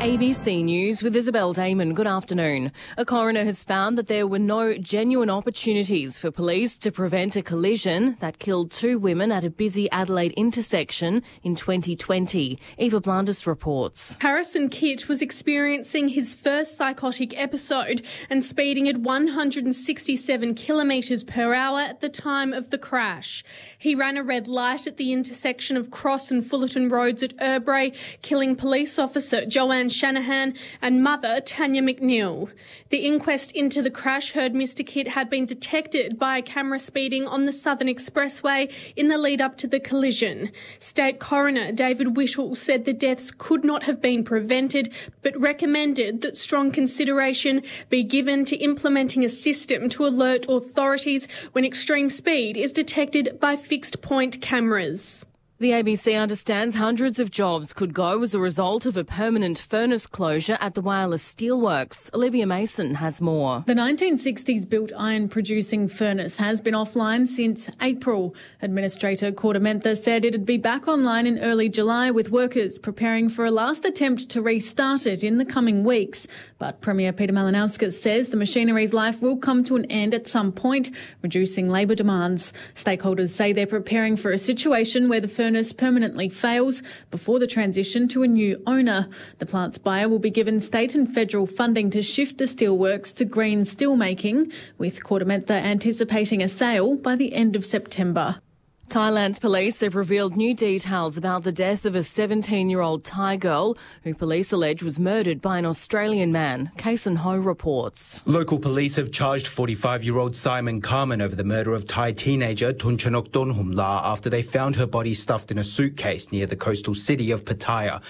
ABC News with Isabel Damon. Good afternoon. A coroner has found that there were no genuine opportunities for police to prevent a collision that killed two women at a busy Adelaide intersection in 2020. Eva Blandis reports. Harrison Kitt was experiencing his first psychotic episode and speeding at 167 kilometres per hour at the time of the crash. He ran a red light at the intersection of Cross and Fullerton Roads at Erbray, killing police officer Joanne Shanahan and mother Tanya McNeil. The inquest into the crash heard Mr Kitt had been detected by a camera speeding on the Southern Expressway in the lead up to the collision. State Coroner David Whittle said the deaths could not have been prevented, but recommended that strong consideration be given to implementing a system to alert authorities when extreme speed is detected by fixed point cameras. The ABC understands hundreds of jobs could go as a result of a permanent furnace closure at the Whyalla Steelworks. Olivia Mason has more. The 1960s-built iron-producing furnace has been offline since April. Administrator Corda Mentha said it'd be back online in early July, with workers preparing for a last attempt to restart it in the coming weeks. But Premier Peter Malinauskas says the machinery's life will come to an end at some point, reducing labour demands. Stakeholders say they're preparing for a situation where the furnace permanently fails before the transition to a new owner. The plant's buyer will be given state and federal funding to shift the steelworks to green steelmaking, with Corda Mentha anticipating a sale by the end of September. Thailand police have revealed new details about the death of a 17-year-old Thai girl who police allege was murdered by an Australian man. Kason Ho reports. Local police have charged 45-year-old Simon Carmen over the murder of Thai teenager Tunchanok Donhumla after they found her body stuffed in a suitcase near the coastal city of Pattaya.